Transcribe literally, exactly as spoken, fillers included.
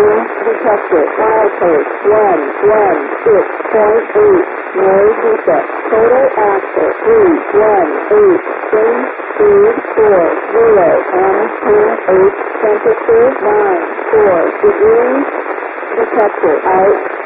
Engine detected. Milepost one one six point eight. Noise reset. Total axle three one eight. Change speed four zero and ten eight. Temperature nine four degrees. Detected. Out.